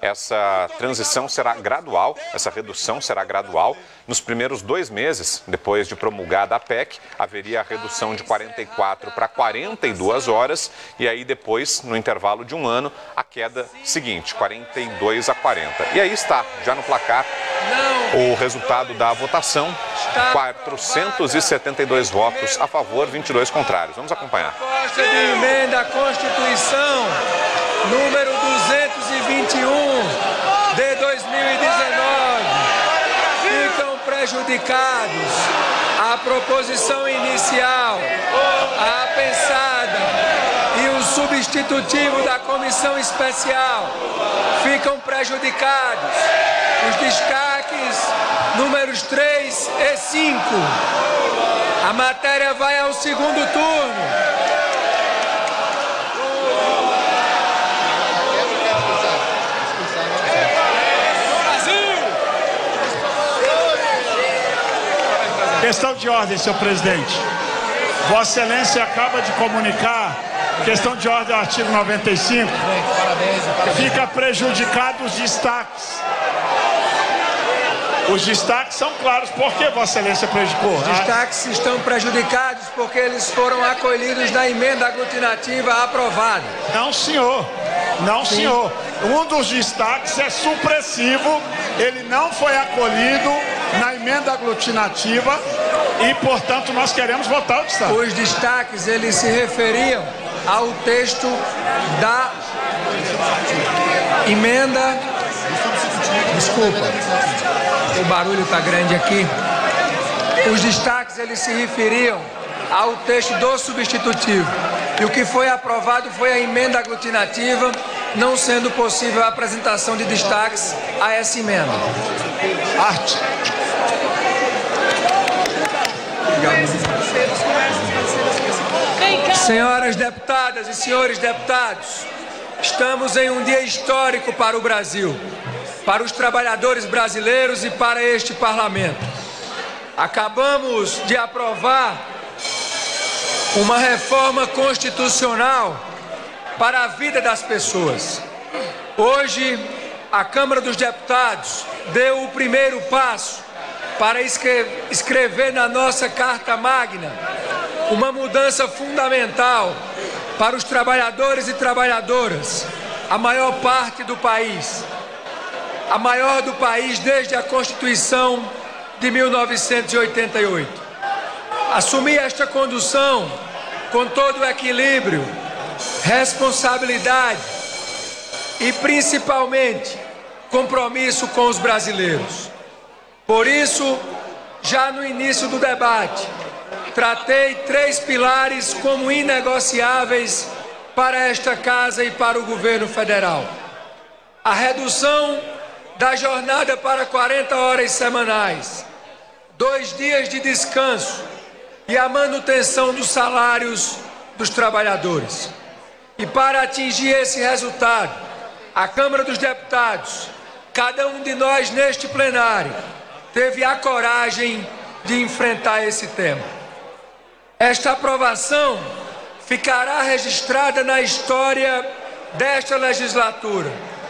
essa transição será gradual, essa redução será gradual. Nos primeiros 2 meses, depois de promulgada a PEC, haveria a redução de 44 para 42 horas e aí depois, no intervalo de 1 ano, a queda seguinte, 42 a 40. E aí está, já no placar, o resultado da votação, 472 votos a favor, 22 contrários. Vamos acompanhar. Proposta de emenda à Constituição, número 221 de 2019, ficam prejudicados a proposição inicial, a pensada e o substitutivo da comissão especial. Ficam prejudicados os destaques números 3 e 5. A matéria vai ao segundo turno. Questão de ordem, senhor presidente. Vossa Excelência acaba de comunicar, questão de ordem, artigo 95, fica prejudicado os destaques. Os destaques são claros. Por que Vossa Excelência prejudicou? Os destaques estão prejudicados porque eles foram acolhidos na emenda aglutinativa aprovada. Não, senhor. Não, senhor. Um dos destaques é supressivo. Ele não foi acolhido na emenda aglutinativa e, portanto, nós queremos votar o destaque. Os destaques, eles se referiam ao texto da emenda. Desculpa, o barulho está grande aqui. Os destaques, eles se referiam ao texto do substitutivo. E o que foi aprovado foi a emenda aglutinativa, não sendo possível a apresentação de destaques a essa emenda. Senhoras deputadas e senhores deputados, estamos em um dia histórico para o Brasil, para os trabalhadores brasileiros e para este parlamento. Acabamos de aprovar uma reforma constitucional para a vida das pessoas. Hoje, a Câmara dos Deputados deu o primeiro passo para escrever na nossa Carta Magna uma mudança fundamental para os trabalhadores e trabalhadoras, a maior parte do país, a maior do país desde a Constituição de 1988. Assumir esta condução com todo o equilíbrio, responsabilidade e, principalmente, compromisso com os brasileiros. Por isso, já no início do debate, tratei 3 pilares como inegociáveis para esta Casa e para o governo federal: a redução da jornada para 40 horas semanais, 2 dias de descanso e a manutenção dos salários dos trabalhadores. E para atingir esse resultado, a Câmara dos Deputados, cada um de nós neste plenário, teve a coragem de enfrentar esse tema. Esta aprovação ficará registrada na história desta legislatura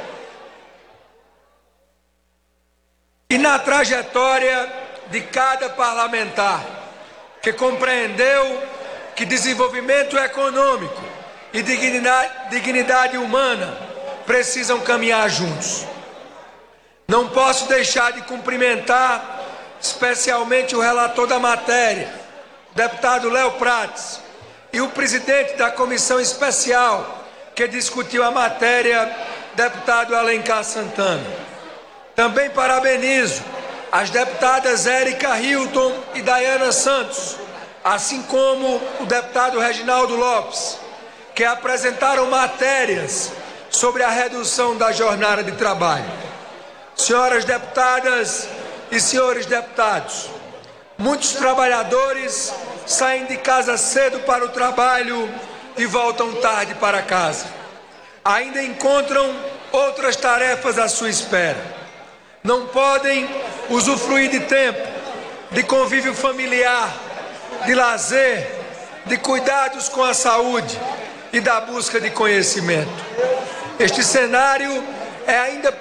e na trajetória de cada parlamentar que compreendeu que desenvolvimento econômico e dignidade humana precisam caminhar juntos. Não posso deixar de cumprimentar especialmente o relator da matéria, o deputado Léo Prates, e o presidente da comissão especial que discutiu a matéria, deputado Alencar Santana. Também parabenizo as deputadas Érica Hilton e Dayana Santos, assim como o deputado Reginaldo Lopes, que apresentaram matérias sobre a redução da jornada de trabalho. Senhoras deputadas e senhores deputados, muitos trabalhadores saem de casa cedo para o trabalho e voltam tarde para casa. Ainda encontram outras tarefas à sua espera. Não podem usufruir de tempo, de convívio familiar, de lazer, de cuidados com a saúde e da busca de conhecimento. Este cenário é ainda